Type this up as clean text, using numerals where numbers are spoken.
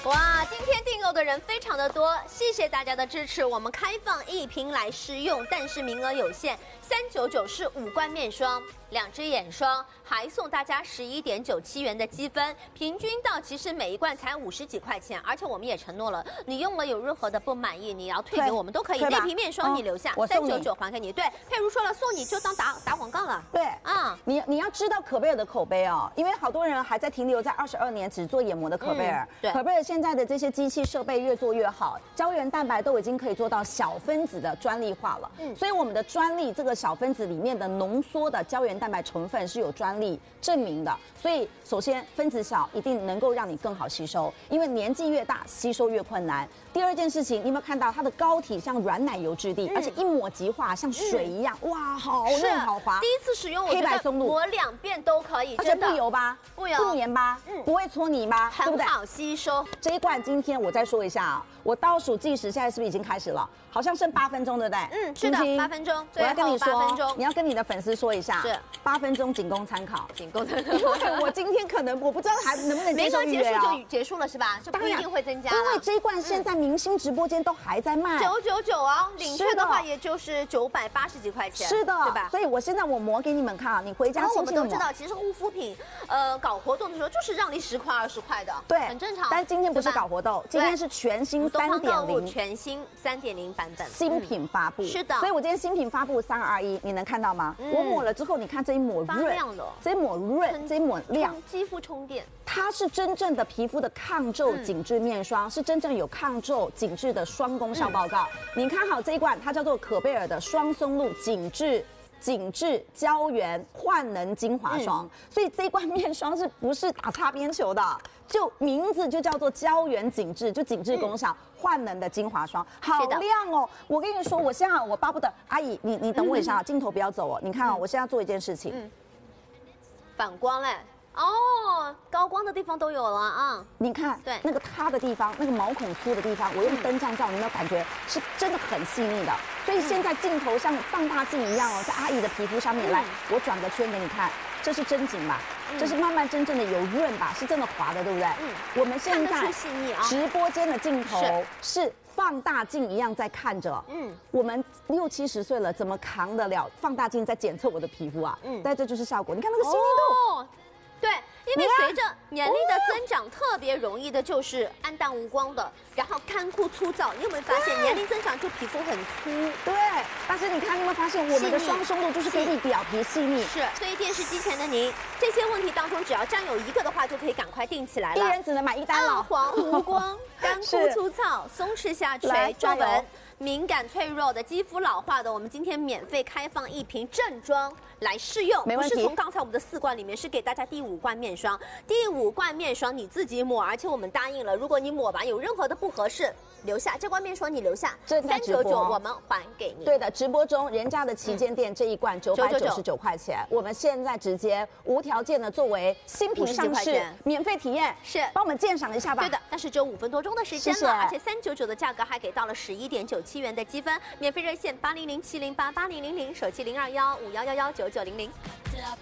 哇，今天订购的人非常的多，谢谢大家的支持。我们开放1瓶来试用，但是名额有限，399是5罐面霜、2支眼霜，还送大家11.97元的积分，平均到期是每一罐才50几块钱，而且我们也承诺了，你用了有任何的不满意，你要退给我们都可以。那瓶面霜你留下，399还给你。对，佩如说了，送你就当打广告了。 对啊， 你要知道可贝尔的口碑哦，因为好多人还在停留在22年只做眼膜的可贝尔。 对， 可贝尔现在的这些机器设备越做越好，胶原蛋白都已经可以做到小分子的专利化了。所以我们的专利这个小分子里面的浓缩的胶原蛋白成分是有专利证明的。所以首先分子小一定能够让你更好吸收，因为年纪越大吸收越困难。第二件事情，你有没有看到它的膏体像软奶油质地，而且一抹即化，像水一样，哇，好嫩好滑。 第一次使用，我觉得抹2遍都可以， 而且不油吧， 不油， 不黏吧，不会搓泥吧，对不对？ 很好吸收。 这一罐今天我再说一下啊，我倒数计时，现在是不是已经开始了？好像剩8分钟，对不对？ 是的，8分钟。 我要跟你说 8分钟， 你要跟你的粉丝说一下，是8分钟仅供参考， 仅供参考。 因为我今天可能我不知道还能不能接受预约啊，就结束了是吧？就不一定会增加了。 因为这一罐现在明星直播间都还在卖 999啊，领券的话也就是980几块钱， 是的， 对吧？ 所以我现在我磨给你们看啊，你回家我们都知道，其实护肤品搞活动的时候就是让你10块20块的， 对， 很正常。 但今天不是搞活动，今天是全新3.0， 全新3.0版本新品发布， 是的。 所以我今天新品发布3、2、1，你能看到吗？我抹了之后，你看这一抹润， 亮的， 这一抹润，这一抹亮， 肌肤充电。 它是真正的皮肤的抗皱紧致面霜，是真正有抗皱紧致的双功效报告。你看好这一罐，它叫做可贝尔的双松露紧致胶原焕能精华霜，所以这一罐面霜是不是打擦边球的？就名字就叫做胶原紧致，就紧致功效，焕能的精华霜，好亮哦！我跟你说，我现在我巴不得阿姨，你等我一下，镜头不要走哦。你看哦，我现在做一件事情， 反光嘞。哦，高光的地方都有了啊！ 你看，对那个塌的地方，那个毛孔粗的地方，我用灯这样照，你有没有感觉是真的很细腻的？所以现在镜头像放大镜一样哦，在阿姨的皮肤上面来，我转个圈给你看，这是真紧吧？这是慢慢真正的有润吧？是真的滑的，对不对？我们现在直播间的镜头是放大镜一样在看着，我们60、70岁了，怎么扛得了放大镜在检测我的皮肤啊？但这就是效果，你看那个细腻度。 对，因为随着年龄的增长，特别容易的就是暗淡无光的，然后干枯粗糙。你有没有发现年龄增长就皮肤很粗？ 对，但是你看，你有没有发现我们的双松露就是给你表皮细腻？ 是，所以电视机前的您，这些问题当中只要占有1个的话，就可以赶快定起来了。 一人只能买1单了。 暗黄无光、干枯粗糙、松弛下垂、皱纹。敏感脆弱的肌肤老化的，我们今天免费开放1瓶正装来试用， 没问题。 不是从刚才我们的4罐里面，是给大家第5罐面霜。第5罐面霜你自己抹，而且我们答应了，如果你抹完有任何的不合适，留下这罐面霜你留下，399我们还给你。 对的，直播中人家的旗舰店这一罐999块钱，我们现在直接无条件的作为新品上市，免费体验， 是帮我们鉴赏一下吧。 对的，但是只有5分多钟的时间了，而且399的价格还给到了11.97元的积分，免费热线8007088000，手机021511199900。